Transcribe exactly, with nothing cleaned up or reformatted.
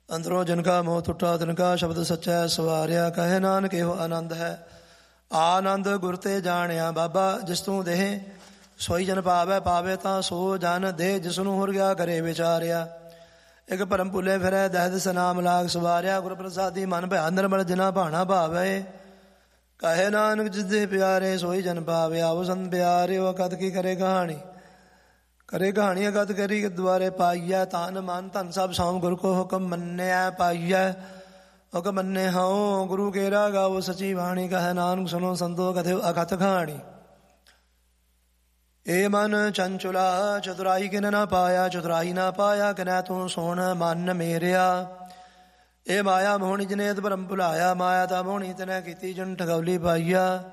ਅੰਦਰੋਂ ਜਿਨ ਕਾ ਮੋਹ ਟੁੱਟਾ ਤਿਨ ਕਾ ਸ਼ਬਦ ਸੱਚਾ ਸਵਾਰਿਆ। ਕਹੇ ਨਾਨਕ ਇਹੋ ਆਨੰਦ ਹੈ ਆਨੰਦ ਗੁਰ ਤੇ ਜਾਣਿਆ। ਬਾਬਾ ਜਿਸ ਤੂੰ ਦੇਹ ਸੋਈ ਜਨ ਪਾਵੈ, ਪਾਵੇ ਤਾਂ ਸੋ ਜਨ ਦੇ ਜਿਸਨੂੰ ਹੁਰ ਗਿਆ ਕਰੇ ਵਿਚਾਰਿਆ। ਇੱਕ ਭਰਮ ਭੁੱਲੇ ਫਿਰੈ ਦਹਿ ਦਿਸ ਨਾਮ ਲਾਗ ਸਵਾਰਿਆ। ਗੁਰ ਪ੍ਰਸਾਦੀ ਮਨ ਭਇਆ ਨਿਰਮਲ ਜਿਨਾ ਭਾਣਾ ਭਾਵੈ। ਕਹੇ ਨਾਨਕ ਜਿਸਦੇ ਪਿਆਰੇ ਸੋਈ ਜਨ ਪਾਵੇ। ਆਵੋ ਸੰਤ ਪਿਆਰਿਓ ਅਕਥ ਕੀ ਕਰੇ ਕਹਾਣੀ, ਕਰੇ ਕਹਾਣੀ ਅਕਥ ਕਰੀ ਦੁਆਰੇ ਪਾਈਐ। ਤਨ ਮਨ ਧਨ ਸਭ ਸੌਂ ਗੁਰ ਕੋ ਹੁਕਮ ਮੰਨਿਆ ਪਾਈਐ। ਹੁਕਮ ਮੰਨੇ ਹਉ ਗੁਰੂ ਕੇਰਾ ਗਾਵੋ ਸਚੀ ਬਾਣੀ। ਕਹੇ ਨਾਨਕ ਸੁਨੋ ਸੰਤੋ ਕਥਿ ਅਕਥ ਕਹਾਣੀ। ਏ ਮਨ ਚੰਚੁਲਾ ਚਤੁਰਾਈ ਕਿਨ ਨਾ ਪਾਇਆ, ਚਤੁਰਾਈ ਨਾ ਪਾਇਆ ਕਿਨੈ ਤੂੰ ਸੁਣ ਮਨ ਮੇਰਿਆ। ਇਹ ਮਾਇਆ ਮੋਹਣੀ ਜਨੇਤ ਭਰਮ ਭੁਲਾਇਆ, ਮਾਇਆ ਤਾਂ ਮੋਹਣੀ ਤਨੈ ਕੀਤੀ ਜਨ ਠਗੌਲੀ ਪਾਈਆ।